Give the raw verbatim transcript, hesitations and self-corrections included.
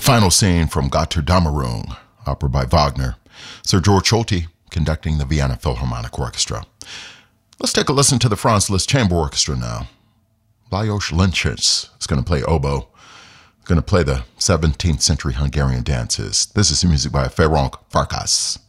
Final scene from Götterdämmerung, opera by Wagner. Sir George Solti conducting the Vienna Philharmonic Orchestra. Let's take a listen to the Franz Liszt Chamber Orchestra now. Lajos Linčis is going to play oboe, going to play the seventeenth century Hungarian dances. This is music by Ferenc Farkas.